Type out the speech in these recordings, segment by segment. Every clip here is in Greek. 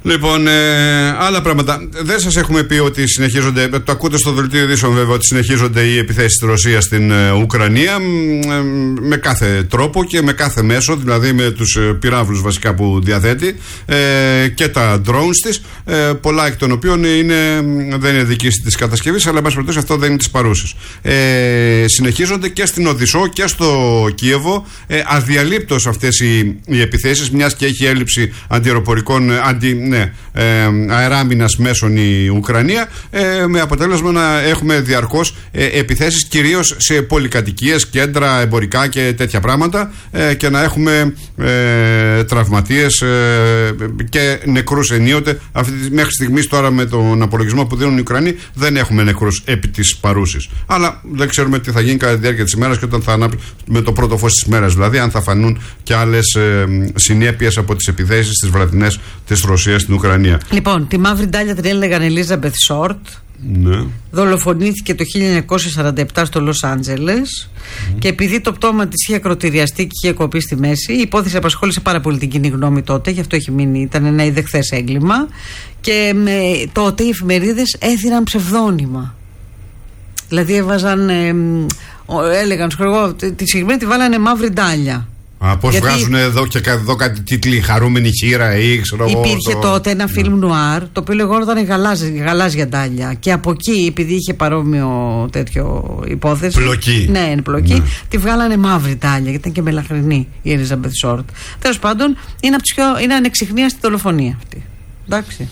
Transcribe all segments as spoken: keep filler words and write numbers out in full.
Λοιπόν, ε, άλλα πράγματα. Δεν σας έχουμε πει ότι συνεχίζονται, το ακούτε στο δελτίο ειδήσεων βέβαια, ότι συνεχίζονται οι επιθέσεις της Ρωσίας στην ε, Ουκρανία ε, με κάθε τρόπο και με κάθε μέσο, δηλαδή με τους ε, πυράβλους βασικά που διαθέτει ε, και τα drones της, ε, πολλά εκ των οποίων είναι, δεν είναι δική της κατασκευής, αλλά εν πάση περιπτώσει αυτό δεν είναι της παρούσης. Ε, συνεχίζονται και στην Οδυσσό και στο Κίεβο ε, αδιαλείπτως αυτές οι, οι επιθέσεις, μιας και έχει έλλειψη αντιεροπορικών αντι, ναι, ε, αεράμινας μέσων η Ουκρανία, ε, με αποτέλεσμα να έχουμε διαρκώς ε, επιθέσεις κυρίως σε πολυκατοικίες, κέντρα εμπορικά και τέτοια πράγματα, ε, και να έχουμε ε, τραυματίες ε, και νεκρούς ενίοτε. Αυτή, μέχρι στιγμής τώρα με τον απολογισμό που δίνουν οι Ουκρανοί δεν έχουμε νεκρούς επί της παρούσης. Αλλά δεν ξέρουμε τι θα γίνει κατά τη διάρκεια της ημέρας και όταν θα ανάπτυ... με το πρώτο φως της ημέρας, δηλαδή αν θα φανούν και άλλες ε, συνέπειες από τις επιθέσεις τις βραδινές της Ρωσίας στην Ουκρανία. Λοιπόν, τη μαύρη ντάλια την έλεγαν Ελίζαμπεθ Σόρτ. Ναι. Δολοφονήθηκε το χίλια εννιακόσια σαράντα επτά στο Λος Άντζελες mm. και επειδή το πτώμα της είχε ακροτηριαστεί και είχε κοπεί στη μέση, η υπόθεση απασχόλησε πάρα πολύ την κοινή γνώμη τότε, γι' αυτό έχει μείνει, ήταν ένα ιδεχθές έγκλημα και με, τότε οι εφημερίδες έθιναν ψευδόνυμα. Δηλαδή έβαζαν, ε, έλεγαν, εγώ, τη συγκεκριμένη τη βάλανε μαύρη ντάλια. Α, πώς γιατί βγάζουν εδώ και εδώ κάτι τίτλοι, χαρούμενη χείρα ή ξέρω εγώ. Υπήρχε το... τότε ένα φιλμ νουάρ το οποίο λεγόταν γαλάζια, γαλάζια ντάλια. Και από εκεί, επειδή είχε παρόμοιο τέτοιο υπόθεση. Πλοκή. Ναι, είναι πλοκή. Ναι. Τη βγάλανε μαύρη ντάλια, γιατί ήταν και μελαχρινή η Ελίζαμπεθ Σόρτ. Τέλος πάντων, είναι, από τις πιο, είναι ανεξιχνίαστη δολοφονία αυτή. Εντάξει.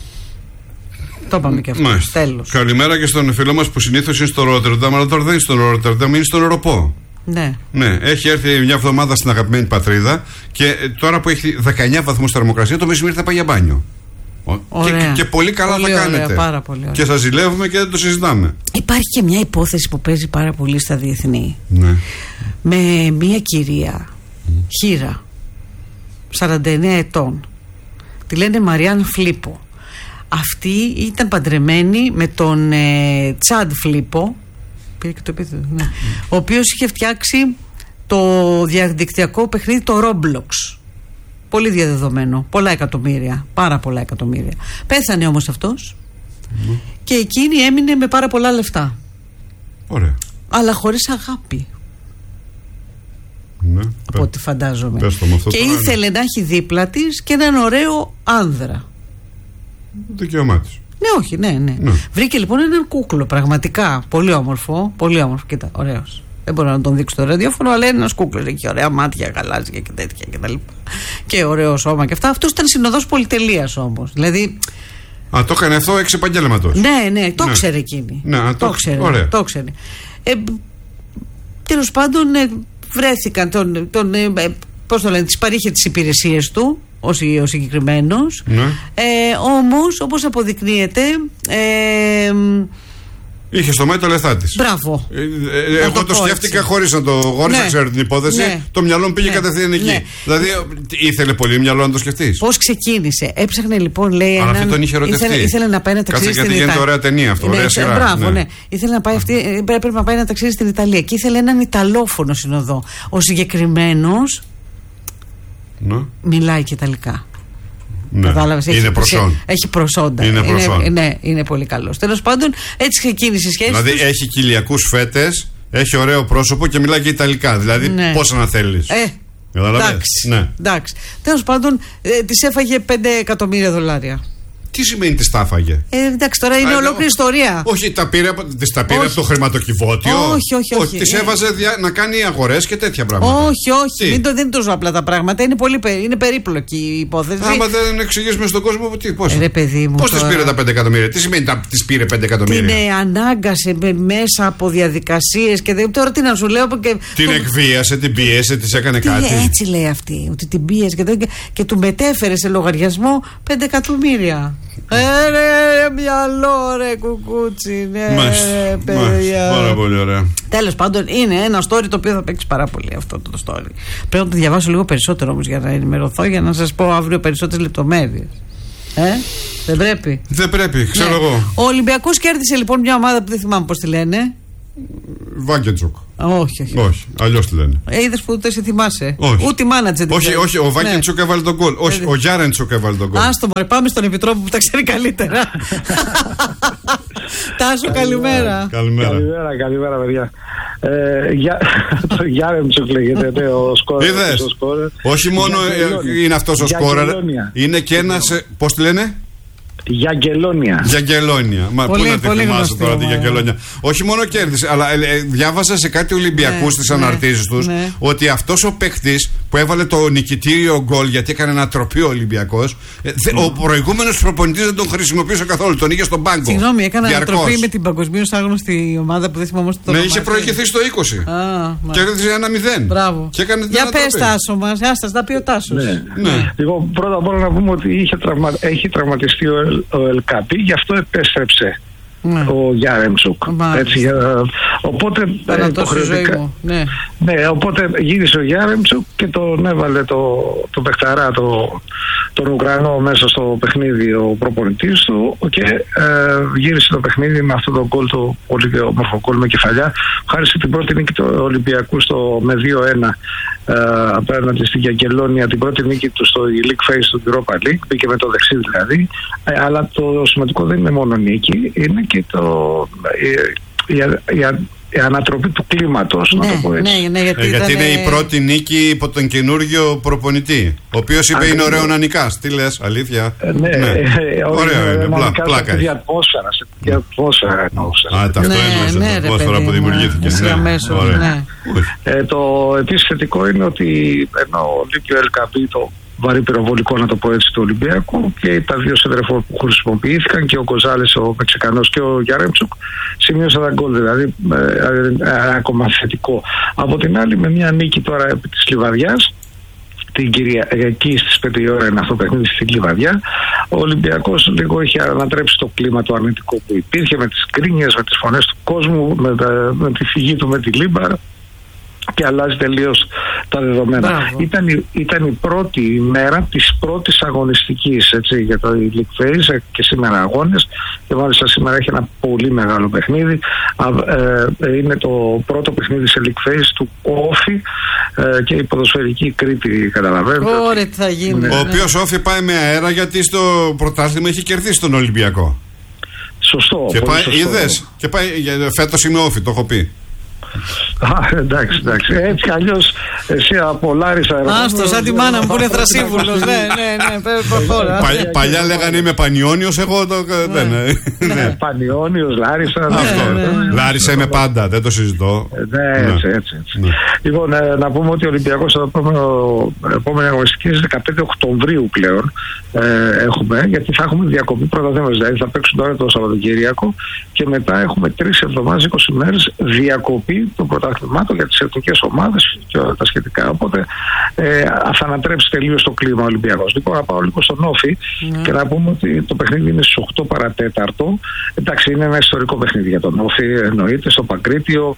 Το είπαμε και αυτό. Τέλος. Καλημέρα και στον φίλο μας που συνήθως είναι στο Ρότερνταμ, αλλά τώρα δεν είναι στο Ρότερνταμ, είναι στον Ευρωπό. Ναι. Ναι, έχει έρθει μια εβδομάδα στην αγαπημένη πατρίδα και τώρα που έχει δεκαεννιά βαθμούς θερμοκρασία, το μεσημέρι θα πάει για μπάνιο. Και, και, και πολύ καλά πολύ θα ωραία, κάνετε. Πάρα πολύ ωραία. Και σας ζηλεύουμε και δεν το συζητάμε. Υπάρχει και μια υπόθεση που παίζει πάρα πολύ στα διεθνή. Ναι. Με μια κυρία mm. χήρα σαράντα εννέα ετών. Τη λένε Μαριάν Φλίπο. Αυτή ήταν παντρεμένη με τον ε, Τσάντ Φλίπο. Πήρε και το επίθετο, ναι. Mm. Ο οποίος είχε φτιάξει το διαδικτυακό παιχνίδι το Roblox. Πολύ διαδεδομένο. Πολλά εκατομμύρια. Πάρα πολλά εκατομμύρια. Πέθανε όμως αυτός mm. και εκείνη έμεινε με πάρα πολλά λεφτά. Ωραία. Αλλά χωρίς αγάπη. Ναι, από ό,τι φαντάζομαι. Και ήθελε είναι. να έχει δίπλα της και έναν ωραίο άνδρα. Δικαίωμά της. Ναι, όχι, ναι, ναι, ναι. Βρήκε λοιπόν έναν κούκλο, πραγματικά. Πολύ όμορφο. Πολύ όμορφο. Κοίτα, ωραίος. Δεν μπορώ να τον δείξω στο ραδιόφωνο, αλλά είναι ένας κούκλος. Έχει ωραία μάτια, γαλάζια και τέτοια και τα λοιπά. Και ωραίο σώμα και αυτά. Αυτός ήταν συνοδός πολυτελείας όμως. Δηλαδή. Α, το έκανε αυτό εξ επαγγέλματος. Ναι, ναι, το ναι. ξέρε εκείνη. Ναι, το, το ξέρε. Ωραία. Το ξέρε. Ε, τέλος πάντων, ε, βρέθηκαν τον. τον ε, πώς το λένε, τις παρήχε τις υπηρεσίες του. Ο συγκεκριμένος, ναι. ε, όμως όπως αποδεικνύεται ε, είχε στο μάτι τα λεφτά της. Μπράβο. Ε, ε, εγώ το, το σκέφτηκα χωρίς να το χωρίς ναι. να ξέρω την υπόθεση. Ναι. Το μυαλό μου πήγε ναι. κατευθείαν εκεί. Ναι. Δηλαδή ήθελε πολύ μυαλό να το σκεφτείς. Πώς ξεκίνησε. Έψαχνε λοιπόν, λέει. Αλλά έναν... αυτή τον είχε ερωτευτεί. Ήθελε, ήθελε να πάει ένα ταξίδι στην Ιταλία. Γιατί γίνεται ωραία ταινία αυτό. Ναι, ωραία σειρά. Μπράβο, ναι. ναι. Ήθελε να πάει αυτή, πρέπει να πάει ένα ταξίδι στην Ιταλία. Και ήθελε έναν Ιταλόφωνο συνοδό. Ο συγκεκριμένος ναι. μιλάει και Ιταλικά. Ναι. Κατάλαβες, είναι έχει, προσόν. έχει προσόντα. Είναι, προσόν. είναι, ναι, είναι πολύ καλός. Τέλος πάντων, έτσι ξεκίνησε η σχέση. Δηλαδή τους. έχει κοιλιακούς φέτες, έχει ωραίο πρόσωπο και μιλάει και Ιταλικά. Δηλαδή, ναι. πόσα να θέλεις. Ε, εντάξει. Ναι. εντάξει. Τέλος πάντων, ε, της έφαγε πέντε εκατομμύρια δολάρια. Τι σημαίνει τη τάφαγε. Ε, εντάξει, τώρα είναι Α, ολόκληρη ιστορία. Όχι, τα πήρε, τις τα πήρε από το χρηματοκιβώτιο. Όχι, όχι, όχι. Τις έβαζε δια, να κάνει αγορές και τέτοια πράγματα. Όχι, όχι. Μην το, δεν είναι τόσο απλά τα πράγματα. Είναι, πολύ, είναι περίπλοκη η υπόθεση. Άμα δεν εξηγήσουμε στον κόσμο, τι, πώς. Ρε, παιδί μου. Πώς τις πήρε τα πέντε εκατομμύρια. Τι σημαίνει τις πήρε πέντε εκατομμύρια. Την ανάγκασε μέσα από διαδικασίες και δεν. Τώρα τι να σου λέω. Και, την το... εκβίασε, την πίεσε, της έκανε τι, κάτι. Έτσι λέει αυτή. Ότι την πίεσε και, και, και του μετέφερε σε λογαριασμό πέντε εκατομμύρια. Ε, ρε, μυαλό, ρε, κουκούτσι, ναι, ρε, παιδιά. Πάρα πολύ ωραία. Τέλος πάντων, είναι ένα story το οποίο θα παίξει πάρα πολύ αυτό το story. Πρέπει να το διαβάσω λίγο περισσότερο όμως για να ενημερωθώ, για να σας πω αύριο περισσότερες λεπτομέρειες. Ε, δεν πρέπει. Δεν πρέπει, ξέρω ναι. εγώ. Ο Ολυμπιακός κέρδισε λοιπόν μια ομάδα που δεν θυμάμαι πώς τη λένε. Βάγκεντσοκ. Όχι, όχι. Όχι, αλλιώς τη λένε. Ε, είδες που δεν σε θυμάσαι. Όχι. Ούτε η μάνατζερ. Όχι, όχι, ο Βάγκεντσοκ ναι. έβαλε τον γκολ. Όχι, ε, ο Γιάρεντσοκ έβαλε τον γκολ. Άστο μωρέ, πάμε στον Επιτρόπο που τα ξέρει καλύτερα. Τάσο, καλημέρα. Καλημέρα. Καλημέρα, καλημέρα, παιδιά. Ε, για, το Γιάρεντσοκ λέγεται, ναι, ο σκόρερ. Είδες, όχι μόνο είναι αυτός ο σκόρερ, είναι και ένας, πώς τη λένε? Γιαγκελόνια. Γιαγκελόνια. Μα πολύ, πού να τη θυμάσαι τώρα τη Γιαγκελόνια. Όχι μόνο κέρδισε, αλλά ε, ε, διάβασα σε κάτι Ολυμπιακού στις ναι, αναρτήσεις ναι, τους ναι. ότι αυτός ο παίκτης που έβαλε το νικητήριο γκολ γιατί έκανε ανατροπή ο Ολυμπιακός, ε, mm. ο προηγούμενος προπονητής δεν τον χρησιμοποιούσε καθόλου. Τον είχε στον πάγκο. Συγγνώμη, έκανε ανατροπή με την παγκοσμίως άγνωστη ομάδα που δεν θυμόμαστε το. Ναι, είχε προηγηθεί στο είκοσι. Και έδωσε ένα μηδέν. Μπράβο. Για πες, Τάσο μας, άστα, τα πει ο Τάσος. Λοιπόν, πρώτα απ' όλα να πούμε ότι έχει τραυματιστεί ο ο Ελκαπή, γι' αυτό επέστρεψε ναι. ο Γιάρεντσοκ. Έτσι, οπότε υποχρεωτικά. Ναι. ναι, οπότε γύρισε ο Γιάρεντσοκ και τον έβαλε το, το παιχταρά, το, τον Ουκρανό μέσα στο παιχνίδι ο προπονητής του και ε, γύρισε το παιχνίδι με αυτό το γκολ, το πολύ όμορφο γκολ με κεφαλιά. Χάρισε την πρώτη νίκη του Ολυμπιακού στο, με δύο ένα ε, απέναντι στην Γιαγκελόνια, την πρώτη νίκη του στο League Phase του Europa League, μπήκε με το δεξί δηλαδή, ε, αλλά το σημαντικό δεν είναι μόνο νίκη, είναι και το, η, η, η, η ανατροπή του κλίματος, ναι, να το πω έτσι. Ναι, ναι, γιατί, ε, γιατί ήταν... είναι η πρώτη νίκη υπό τον καινούργιο προπονητή, ο οποίος είπε είναι ωραίο να νικάς. Τι λες, αλήθεια? Ε, ναι, ναι. Ε, ωραίο είναι, πλά, πλάκα έχει. Για ατμόσφαιρα, για ατμόσφαιρα εννοούσα. Α, αυτό εννοούσα, την ατμόσφαιρα που δημιουργήθηκε. Το επίσης θετικό είναι ότι ενώ λείπει ο Ελκαπή, το βαρύ πυροβολικό, να το πω έτσι, του Ολυμπιακού, και τα δύο σεντρεφόρ που χρησιμοποιήθηκαν, και ο Γκοζάλες, ο Μεξικανός, και ο Γιάρεντσοκ, σημείωσαν τα γκολ, δηλαδή ε, ε, ακόμα θετικό. Από την άλλη, με μια νίκη τώρα επί της Λιβαδιάς, την Κυριακή στις πέντε η ώρα είναι αυτό το παιχνίδι στην Λιβαδιά, ο Ολυμπιακός λίγο έχει ανατρέψει το κλίμα το αρνητικό που υπήρχε, με τις κρίνιες, με τις φωνές του κόσμου, με, τα, με τη φυγή του με τη Λίμπαρ, και αλλάζει τελείως τα δεδομένα. Ήταν η, ήταν η πρώτη ημέρα της πρώτης αγωνιστικής, έτσι, για το League Phase, και σήμερα αγώνες, και μάλιστα σήμερα έχει ένα πολύ μεγάλο παιχνίδι. Ε, είναι το πρώτο παιχνίδι σε League Phase του Όφη, ε, και η ποδοσφαιρική Κρήτη, καταλαβαίνετε. Ωραία, τι θα γίνει. Ο οποίος Όφη πάει με αέρα, γιατί στο πρωτάθλημα έχει κερδίσει τον Ολυμπιακό. Σωστό. Και πάει, σωστό. είδες, και πάει, φέτος είμαι Όφη, το έχω πει. Α, εντάξει, εντάξει. Έτσι κι αλλιώς εσύ από Λάρισα. Άστο, σαν τη μάνα μου που είναι Θρασίβουλος. Ναι, ναι, ναι, προχώρα. Παλιά λέγανε είμαι Πανιόνιος, εγώ το. Ναι, Πανιόνιος, Λάρισα. Λάρισα είμαι πάντα, δεν το συζητώ. Ναι, έτσι, έτσι. Λοιπόν, να πούμε ότι ο Ολυμπιακός επόμενη αγωνιστική δεκαπέντε Οκτωβρίου πλέον έχουμε, γιατί θα έχουμε διακοπή πρωταθλήματος. Δηλαδή θα παίξουν τώρα το Σαββατοκύριακο και μετά έχουμε τρεις εβδομάδες, είκοσι μέρες διακοπή των πρωταθλημάτων για τις εθνικές ομάδες και όλα τα σχετικά. Οπότε ε, θα ανατρέψει τελείως το κλίμα ο Ολυμπιακός. Λοιπόν, να πάω λίγο στον Όφη mm. και να πούμε ότι το παιχνίδι είναι στις οκτώ παρατέταρτο. Εντάξει, είναι ένα ιστορικό παιχνίδι για τον Όφη, εννοείται, στο Παγκρίτιο.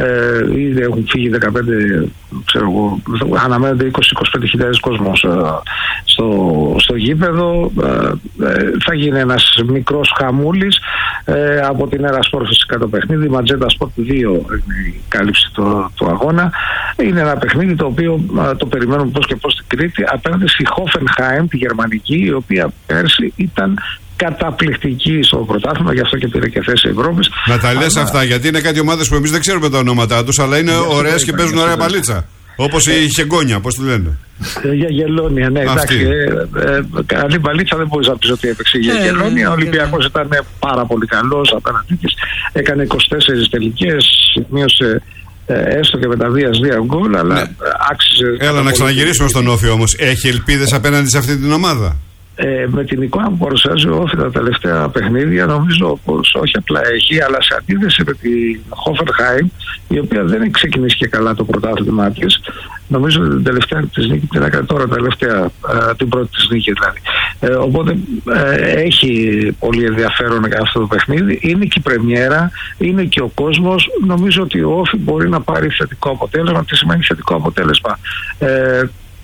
Ε, ήδη έχουν φύγει δεκαπέντε, ξέρω εγώ, αναμένονται είκοσι με είκοσι πέντε χιλιάδες κόσμος ε, στο, στο γήπεδο. Ε, ε, θα γίνει ένας μικρός χαμούλης ε, από την Έρα Σπορ, φυσικά το παιχνίδι. Ματζέντα Σπορ δύο είναι η κάλυψη του, του αγώνα. Είναι ένα παιχνίδι το οποίο α, το περιμένουμε πώς και πώς στην Κρήτη, απέναντι στη Hoffenheim, τη γερμανική, η οποία πέρσι ήταν καταπληκτική στο πρωτάθλημα, γι' αυτό και πήρε και θέση Ευρώπης. Να τα λες αυτά, γιατί είναι κάτι ομάδες που εμείς δεν ξέρουμε τα ονόματά τους, αλλά είναι ωραίες και παίζουν ωραία παλίτσα. Όπως η Χεγκόνια, πώς τη λένε. Για Γελόνια, ναι, εντάξει. Ε, ε, καλή παλίτσα δεν μπορείς να πεις ότι έπαιξε για Γελόνια. Ο Ολυμπιακός ήταν πάρα πολύ καλός απέναντί της. Έκανε είκοσι τέσσερις τελικές, σημείωσε ε, έστω και με τα βίας δύο γκολ, αλλά ναι. άξιζε. Έλα να ξαναγυρίσουμε στον Όφη όμως. Έχει ελπίδες απέναντι σε αυτή την ομάδα? Ε, με την εικόνα που παρουσιάζει ο Όφη τα τελευταία παιχνίδια, νομίζω πως όχι απλά έχει, αλλά σε αντίθεση με την Hoffenheim, η οποία δεν έχει ξεκινήσει και καλά το πρωτάθλημά της. Νομίζω ότι την τελευταία της νίκη την έκανε τώρα, τελευταία, ε, την πρώτη της νίκη δηλαδή. Ε, οπότε ε, έχει πολύ ενδιαφέρον για αυτό το παιχνίδι. Είναι και η πρεμιέρα, είναι και ο κόσμος. Νομίζω ότι ο Όφη μπορεί να πάρει θετικό αποτέλεσμα. Τι σημαίνει θετικό αποτέλεσμα? Ε,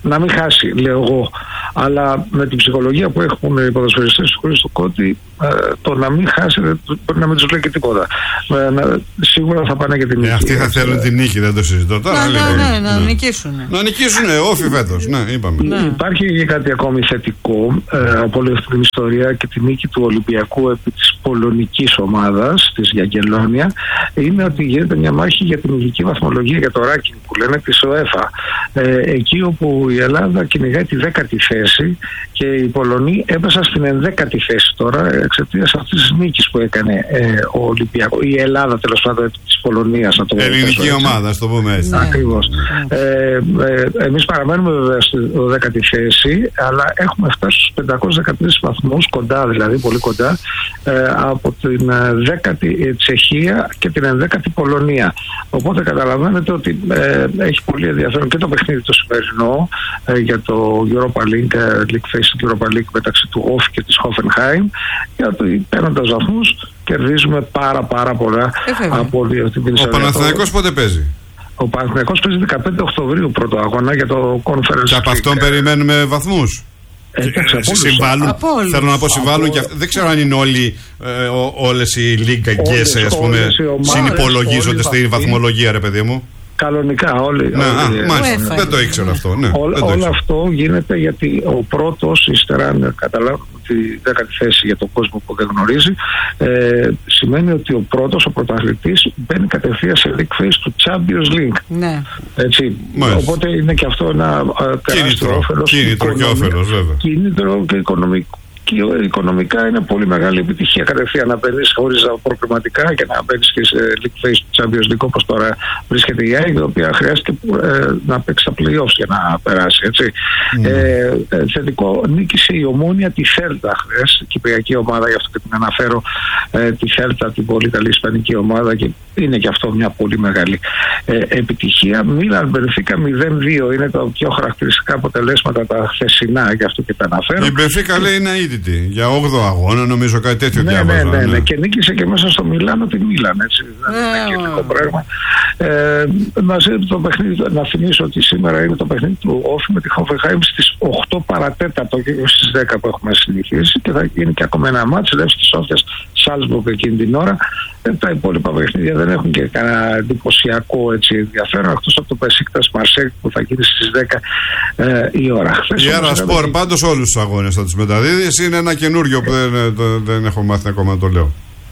να μην χάσει, λέω εγώ. Αλλά με την ψυχολογία που έχουν οι ποδοσφαιριστές του χωρίς του Κώτη, ε, το να μην χάσει μπορεί να μην τους λέει και τίποτα. Ε, να, σίγουρα θα πάνε και την νίκη. Ε, αυτοί θα θέλουν την νίκη, δεν το συζητώ τώρα. Ναι, ναι, ναι, να νικήσουν. Να νικήσουν, όφι φέτος. Ναι, είπαμε. Ναι. Υπάρχει και κάτι ακόμη θετικό ε, από όλη αυτή την ιστορία και τη νίκη του Ολυμπιακού επί της πολωνικής ομάδας, της Γιαγκελόνια, είναι ότι γίνεται μια μάχη για την υλική βαθμολογία, για το ranking που λένε της UEFA. Ε, εκεί όπου η Ελλάδα κυνηγάει τη δέκατη θέση και οι Πολωνοί έπεσαν στην ενδέκατη θέση τώρα εξαιτίας αυτής της νίκης που έκανε ε, ο Ολυμπιακός, η Ελλάδα τέλος πάντων της Πολωνίας, να το πούμε. Ελληνική ομάδα, ας το πούμε έτσι. Ακριβώς. Ναι. Ε, ε, εμείς παραμένουμε βέβαια στη δέκατη θέση, αλλά έχουμε φτάσει στους πεντακόσιους δεκατρείς βαθμούς, κοντά δηλαδή, πολύ κοντά, ε, από την δέκατη Τσεχία και την ενδέκατη Πολωνία. Οπότε καταλαβαίνετε ότι ε, έχει πολύ ενδιαφέρον και το παιχνίδι το σημερινό ε, για το Europa League, League Face Europa League μεταξύ του Όφη και της Hoffenheim, γιατί παίρνοντας βαθμούς κερδίζουμε πάρα πάρα πολλά ε, από την Πινσαρία. Ο Παναθηναϊκός πότε παίζει? Ο Παναθηναϊκός παίζει δεκαπέντε Οκτωβρίου πρώτο αγώνα για το Conference. Και από αυτόν περιμένουμε βαθμούς. Ε, συμβάλλουν, θέλω να πω συμβάλλουν και δεν ξέρω αν είναι όλοι, ε, όλες οι λίγκαγκές ας πούμε συνυπολογίζονται στη βαθμολογία, ρε παιδί μου. Κανονικά όλοι. Ναι, όλοι α, μάλιστα, δεν το ήξερα αυτό. Ναι, Ό, το όλο ήξερα. Αυτό γίνεται γιατί ο πρώτος, ύστερα αν καταλάβουμε τη δέκατη θέση για τον κόσμο που δεν γνωρίζει, ε, σημαίνει ότι ο πρώτος, ο πρωταθλητής, μπαίνει κατευθείαν σε League Phase του Champions League. Ναι. Έτσι. Οπότε είναι και αυτό ένα τεράστιο όφελος. Κίνητρο και όφελος, βέβαια. Κίνητρο και οικονομικό. Και οικονομικά είναι πολύ μεγάλη επιτυχία κατευθείαν να μπαίνεις χωρίς προκριματικά και να μπαίνεις και σε League Phase του Champions League, όπως τώρα βρίσκεται η ΑΕΚ, η οποία χρειάζεται ε, να παίξει τα play-offs για να περάσει. Έτσι. Mm. Ε, ε, θετικό, νίκησε η Ομόνοια τη Θέλτα χθες, κυπριακή ομάδα, γι' αυτό και την αναφέρω, ε, τη Θέλτα, την πολύ καλή ισπανική ομάδα, και είναι και αυτό μια πολύ μεγάλη ε, επιτυχία. Μίλαν Μπενφίκα μηδέν δύο, είναι τα πιο χαρακτηριστικά αποτελέσματα τα χθεσινά, γι' αυτό και τα αναφέρω. Η Μπενφίκα λέει είναι αίτητη για όγδοο αγώνα, νομίζω κάτι τέτοιο ναι, διάβαζα. Ναι, ναι, ναι, ναι, και νίκησε και μέσα στο Μιλάνο τη Μίλαν, έτσι. Δεν είναι κοινικό πράγμα. Ε, μαζί το παιχνίδι, να θυμίσω ότι σήμερα είναι το παιχνίδι του Όφη με τη Hoffenheim στις οκτώ παρατέταρτο και στις δέκα που έχουμε συνηθίσει, και θα γίνει και ακόμα ένα μάτς, Λεύσκη της Σόφιας Σάλσμπουργκ εκείνη την ώρα. Ε, τα υπόλοιπα παιχνίδια δεν έχουν και κανένα εντυπωσιακό έτσι ενδιαφέρον, εκτός από το Πεσίκτας Μαρσέκ που θα γίνει στις δέκα ε, η ώρα. Η Άρα Σπορ πάντως όλους τους αγώνες θα τους μεταδίδεις. Είναι ένα καινούριο που δεν, το, δεν έχω μάθει ακόμα να το λέω.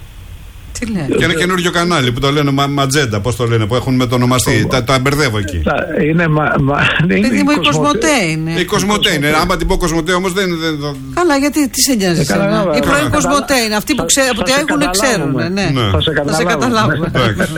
Τι λέει? Και ένα καινούριο κανάλι που το λένε μα, Ματζέντα, πώς το λένε, που έχουν μετονομαστεί. Τα, τα μπερδεύω εκεί. Είναι, μα, μα, είναι Παιδί μου, η Κοσμοτέ είναι. Η Κοσμοτέ είναι. Άμα την πω Κοσμοτέ όμως δεν. δεν το... Καλά, γιατί τι σε νοιάζει εσένα? Η πρώην Κοσμοτέ είναι. Αυτοί που τη έχουν ξέρουν. Ναι. Θα σε καταλάβουμε.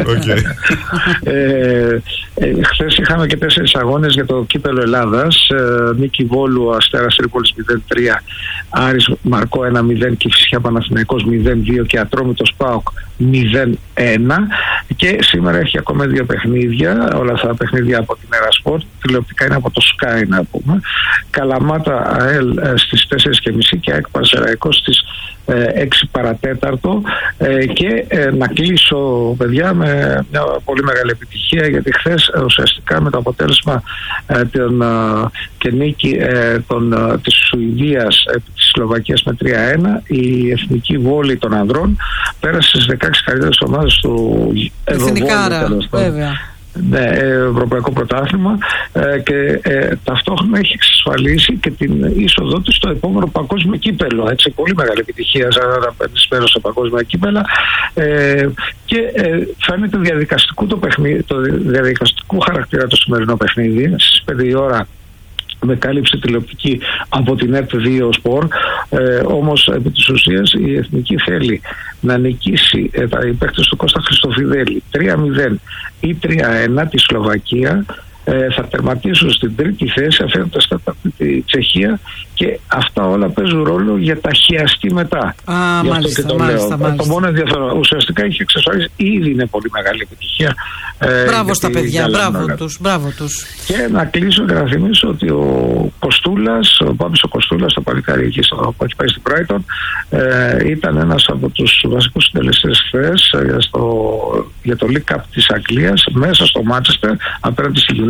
Χθες είχαμε και τέσσερις αγώνες για το κύπελλο Ελλάδας. Νίκη Βόλου, Αστέρας Τρίπολης μηδέν τρία, Άρης Μαρκό ένα μηδέν, Κηφισιά Παναθηναϊκός μηδέν δύο και Ατρόμητος ΠΑΟΚ μηδέν ένα. Και σήμερα έχει ακόμα δύο παιχνίδια, όλα αυτά τα παιχνίδια από την Ερασπορτ, τηλεοπτικά είναι από το Sky να πούμε. Καλαμάτα ΑΕΛ στις τέσσερις και μισή και ΑΕΚ Πανσεραϊκός στις έξι παρατέταρτο. Και να κλείσω, παιδιά, με μια πολύ μεγάλη επιτυχία, γιατί χθες ουσιαστικά με το αποτέλεσμα των, και νίκη των, της Σουηδίας επί της Σλοβακίας με τρία ένα, η εθνική βόλη των ανδρών πέρασε στις δεκαέξι καλύτερες ομάδες του Ευρωβόλου, βέβαια. Ναι, ευρωπαϊκό πρωτάθλημα, ε, και ε, ταυτόχρονα έχει εξασφαλίσει και την είσοδό του στο επόμενο παγκόσμιο κύπελλο. Έτσι, πολύ μεγάλη επιτυχία σαν να παίρνει στο παγκόσμιο κύπελλα. Ε, και ε, φαίνεται διαδικαστικού το, παιχνίδι, το διαδικαστικού χαρακτήρα το σημερινό παιχνίδι. Στις πέντε η ώρα με κάλυψη τηλεοπτική από την ΕΠ δύο Σπορ. Ε, όμως επί της ουσίας η Εθνική θέλει να νικήσει ε, τα παίκτες του Κώστα Χριστοφιδέλη τρία μηδέν ή τρία ένα τη Σλοβακία. Ε, θα τερματίσουν στην τρίτη θέση, αφήνοντας κατά τη Τσεχία, και αυτά όλα παίζουν ρόλο για τα χιαστή μετά. Α, μάλιστα, και το, μάλιστα, μάλιστα. το μόνο ενδιαφέρον ουσιαστικά έχει εξασφαλίσει, ήδη είναι πολύ μεγάλη επιτυχία. Ε, μπράβο στα παιδιά, μπράβο τους, μπράβο τους. Και να κλείσω και να θυμίσω ότι ο Κοστούλας, ο Πάπης ο Κοστούλας, το παλικάρι εκεί που έχει πάει στην Brighton, ε, ήταν ένας από τους βασικούς συντελεστές χθες για, για το League Cup της Αγγλίας, μέσα στο Manchester, απέναντι στη United.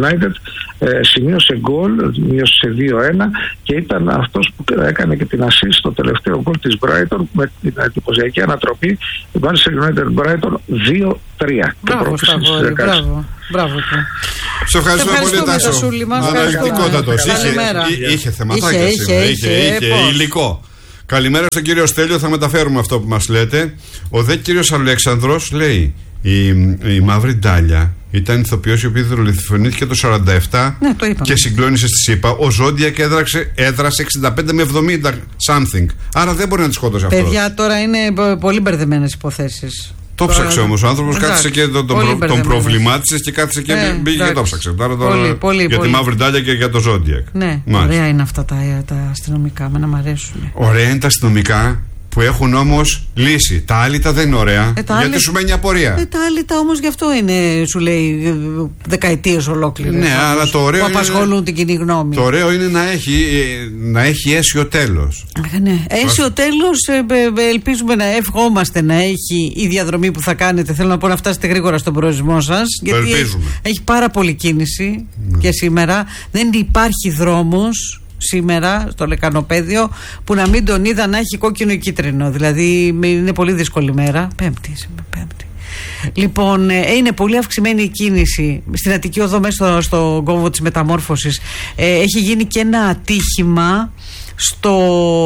United, ε, σημείωσε γκολ, μείωσε σε δύο ένα και ήταν αυτός που έκανε και την assist στο τελευταίο γκολ της Brighton με την εντυπωσιακή ανατροπή. Η Manchester United Brighton δύο τρία. Μπράβο, Σταυρό, μπράβο. Μπράβο. Σε ευχαριστούμε πολύ, Τάσο. Αναλυτικότατος. Είχε θεματάκια σήμερα. Είχε υλικό. Καλημέρα στον κύριο Στέλιο, θα μεταφέρουμε αυτό που μας λέτε. Ο δε κύριος Αλέξανδρος λέει: η, η Μαύρη Ντάλια ήταν ηθοποιός η οποία δολοφονήθηκε το σαράντα επτά, ναι, το και συγκλώνησε στη ΣΥΠΑ. Ο Ζόντιακ έδραξε, έδρασε εξήντα πέντε με εβδομήντα something. Άρα δεν μπορεί να τη σκότωσε αυτό. Παιδιά, τώρα είναι πολύ μπερδεμένες υποθέσεις. Το ψάξε όμως ο άνθρωπος, κάθισε και τον, τον, τον προβλημάτισε και κάθισε και ε, μπήκε και το ψάξε. Τώρα το, πολύ, πολύ, για πολύ. Τη Μαύρη Ντάλια και για το Ζόντιακ. Ναι, μάλιστα. Ωραία είναι αυτά τα, τα αστυνομικά, με να μ' αρέσουν. Ωραία είναι τα αστυνομικά που έχουν όμως λύση. Τα άλυτα δεν είναι ωραία. Ε, γιατί άλλη... σου μένει απορία. Ε, τα άλυτα όμως γι' αυτό είναι, σου λέει, δεκαετίες ολόκληρες. Ναι, όμως, αλλά το ωραίο που απασχολούν είναι, την κοινή γνώμη. Το ωραίο είναι να έχει, να έχει αίσιο τέλος. Ε, ναι. Αίσιο τέλος, ε, ελπίζουμε να ευχόμαστε να έχει η διαδρομή που θα κάνετε. Θέλω να πω να φτάσετε γρήγορα στον προορισμό σας. Γιατί έχει, έχει πάρα πολλή κίνηση, ναι, και σήμερα. Δεν υπάρχει δρόμος σήμερα στο Λεκανοπέδιο που να μην τον είδα να έχει κόκκινο ή κίτρινο. Δηλαδή είναι πολύ δύσκολη μέρα. Πέμπτη, σήμερα, πέμπτη. Λοιπόν, είναι πολύ αυξημένη η κίνηση στην Αττική Οδό μέσα στο, στο κόμβο της Μεταμόρφωσης. Ε, έχει γίνει και ένα ατύχημα στο,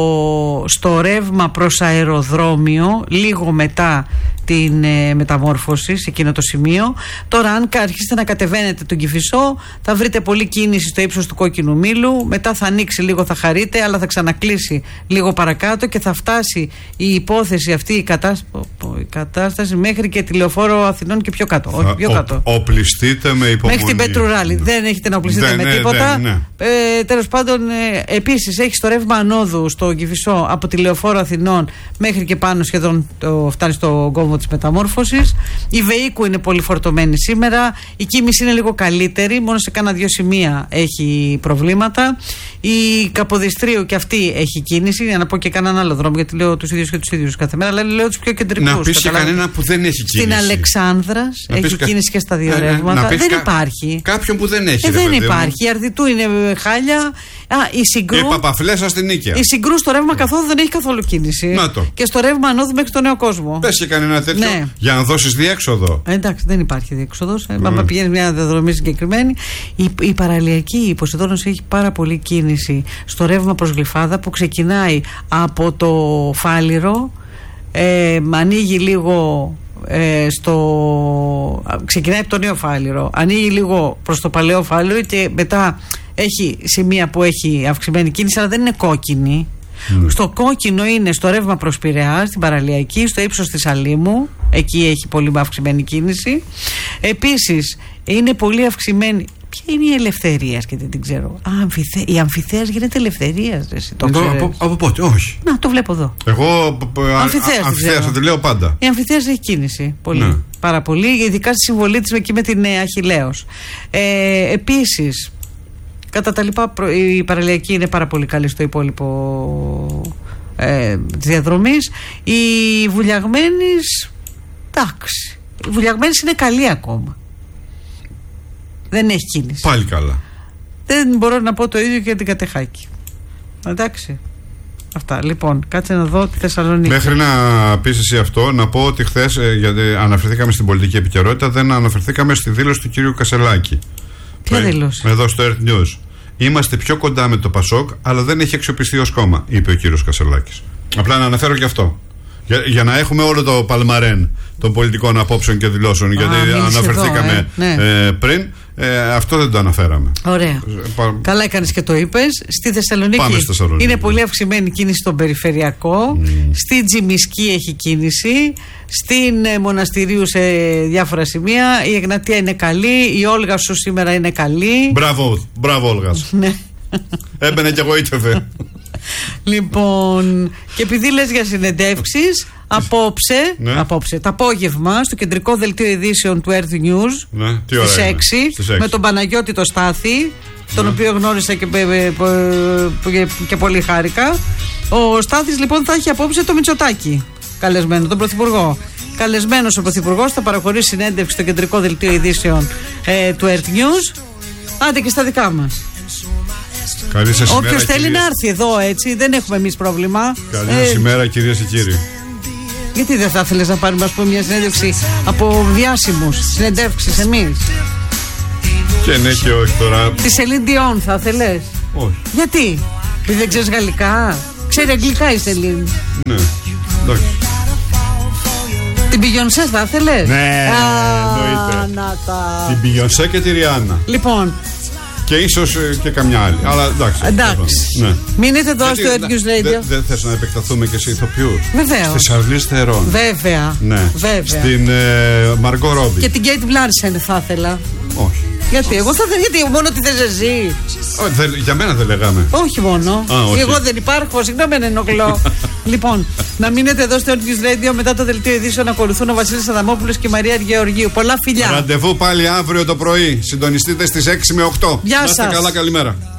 στο ρεύμα προς αεροδρόμιο λίγο μετά την ε, μεταμόρφωση σε εκείνο το σημείο. Τώρα αν αρχίσετε να κατεβαίνετε τον Κηφισό θα βρείτε πολλή κίνηση στο ύψος του Κόκκινου Μήλου, μετά θα ανοίξει λίγο, θα χαρείτε, αλλά θα ξανακλείσει λίγο παρακάτω και θα φτάσει η υπόθεση αυτή, η, κατάσ... η κατάσταση μέχρι και τη Λεωφόρο Αθηνών και πιο κάτω. Όχι, πιο κάτω. Ο, οπλιστείτε με υπομονή. Μέχρι την Πετρουράλη. Ναι. Δεν έχετε να οπλιστείτε δεν, με ναι, τίποτα. Ναι, ναι. Ε, τέλος πάντων, ε, επίσης έχει το ρεύμα ανόδου στο Κηφισό από τη Λεωφόρο Αθηνών μέχρι και πάνω σχεδόν το, φτάνει στο κόμβο της Μεταμόρφωσης. Η Βεΐκου είναι πολύ φορτωμένη σήμερα. Η κίνηση είναι λίγο καλύτερη, μόνο σε κάνα δύο σημεία έχει προβλήματα. Η Καποδιστρίου και αυτή έχει κίνηση. Για να πω και κανέναν άλλο δρόμο, γιατί λέω τους ίδιους και τους ίδιους κάθε μέρα, αλλά λέω τους πιο κεντρικούς. Να πεις και κανένα που δεν έχει κίνηση. Στην Αλεξάνδρας να έχει κα... κίνηση και στα δύο ε, ρεύματα. Δεν κα... υπάρχει. Κάποιον που δεν έχει. Ε, δεν υπάρχει. Η Αρδιτού είναι χάλια. Α, η Συγκρού. Η Παπαφλέσσα στην Νίκαια. Η Συγκρού στο ρεύμα καθόδου δεν έχει καθόλου κίνηση. Να το. Και στο ρεύμα ανόδου μέχρι το Νέο Κόσμο. Πες και κανένα τέτοιο. Ναι. Για να δώσεις διέξοδο. Ε, εντάξει, δεν υπάρχει διέξοδος. Mm. Αν πηγαίνει μια διαδρομή συγκεκριμένη. Η, η παραλιακή η Ποσειδώνος έχει πάρα πολύ κίνηση στο ρεύμα προς Γλυφάδα που ξεκινάει από το Φάληρο. Ε, ανοίγει λίγο. Ε, στο... Ξεκινάει από το Νέο Φάληρο, ανοίγει λίγο προς το Παλαιό Φάληρο και μετά έχει σημεία που έχει αυξημένη κίνηση, αλλά δεν είναι κόκκινη. Mm. Στο κόκκινο είναι στο ρεύμα προς Πειραιά, στην παραλιακή, στο ύψος της Αλήμου, εκεί έχει πολύ αυξημένη κίνηση. Επίσης είναι πολύ αυξημένη. Ποια είναι η Ελευθερίας και δεν την ξέρω. Α, αμφιθέ... η Αμφιθέας γίνεται Ελευθερίας. Το από, από πότε, όχι. Να, το βλέπω εδώ. Εγώ Αμφιθέας θα τη λέω πάντα. Η Αμφιθέας έχει κίνηση. Πολύ. Ναι. Πάρα πολύ. Ειδικά στη συμβολή της εκεί με την Αχιλλέος. Ε, επίσης, κατά τα λοιπά, η παραλιακή είναι πάρα πολύ καλή στο υπόλοιπο ε, της διαδρομής. Η Βουλιαγμένης, εντάξει. Η Βουλιαγμένης είναι καλή ακόμα. Δεν έχει κίνηση. Πάλι καλά. Δεν μπορώ να πω το ίδιο και για την Κατεχάκη. Εντάξει. Αυτά. Λοιπόν, κάτσε να δω τη Θεσσαλονίκη. Μέχρι να πεις εσύ αυτό, να πω ότι χθες, ε, γιατί αναφερθήκαμε στην πολιτική επικαιρότητα, δεν αναφερθήκαμε στη δήλωση του κύριου Κασελάκη. Ποια δήλωση? Εδώ στο Earth News. Είμαστε πιο κοντά με το Πασόκ, αλλά δεν έχει αξιοπιστεί ως κόμμα, είπε ο κύριος Κασελάκης. Απλά να αναφέρω και αυτό. Για, για να έχουμε όλο το παλμαρέν των πολιτικών απόψεων και δηλώσεων, γιατί Α, αναφερθήκαμε εδώ, ε, ναι. ε, πριν, ε, αυτό δεν το αναφέραμε. Ωραία. Πα... Καλά έκανες και το είπες. Στη Θεσσαλονίκη, στη Θεσσαλονίκη είναι πολύ αυξημένη κίνηση στον περιφερειακό. Mm. Στη Τζιμισκή έχει κίνηση. Στην ε, Μοναστηρίου σε διάφορα σημεία. Η Εγνατία είναι καλή. Η Όλγα σου σήμερα είναι καλή. Μπράβο, μπράβο Όλγα. Ναι. Έμπαινε και εγωίτευε. Λοιπόν, και επειδή λες για συνεντεύξεις, απόψε, ναι. απόψε, το απόγευμα, στο κεντρικό δελτίο ειδήσεων του Earth News, ναι. στις έξι, με τον Παναγιώτη το Στάθη, τον ναι. οποίο γνώρισα και, και, και πολύ χάρηκα. Ο Στάθης λοιπόν θα έχει απόψε το Μητσοτάκη καλεσμένο, τον Πρωθυπουργό. Καλεσμένος ο Πρωθυπουργός θα παραχωρήσει συνέντευξη στο κεντρικό δελτίο ειδήσεων ε, του Earth News. Άντε και στα δικά μας. Καλή σας ημέρα. Όποιος θέλει να έρθει εδώ, έτσι, δεν έχουμε εμείς πρόβλημα. Καλή σας ε, ημέρα, κυρίες και κύριοι. Γιατί δεν θα ήθελες να πάρουμε, ας πούμε, μια συνέντευξη από διάσημους, συνεντεύξεις εμείς? Και ναι και όχι τώρα. Τη Σελίν Διόν θα ήθελες? Όχι. Γιατί? Επειδή δεν ξέρεις γαλλικά? Ξέρει αγγλικά η Σελίν. Ναι, εντάξει. Την Μπιγιονσέ θα ήθελες? Ναι, εννοείται. Να τα... Την Μπιγιονσέ και τη Ριάννα. Λοιπόν. Και ίσως και καμιά άλλη. Αλλά εντάξει. Εντάξει. Ναι. Μείνετε εδώ στο Edge's Radio. Δεν δε θες να επεκταθούμε και σε ηθοποιούς? Βεβαίως. Στη Σαρλίζ Θερόν. Βέβαια. Ναι. Βέβαια. Στην Μαργκό Ρόμπι. Και την Κέιτ Μπλάνσεντ θα ήθελα. Όχι. Γιατί, εγώ θα ήθελα, γιατί μόνο τι θες εσύ? Όχι, δεν, για μένα δεν λέγαμε. Όχι μόνο. Α, όχι. Εγώ δεν υπάρχω, συγγνώμη αν ενοχλώ. Λοιπόν, να μείνετε εδώ στο Edge's Radio. Μετά το δελτίο ειδήσεων ακολουθούν ο Βασίλης Αδαμόπουλος και η Μαρία Γεωργίου. Πολλά φιλιά. Ραντεβού πάλι αύριο το πρωί. Συντονιστείτε στις έξι με οκτώ. Γεια σας. Να είστε καλά, καλημέρα.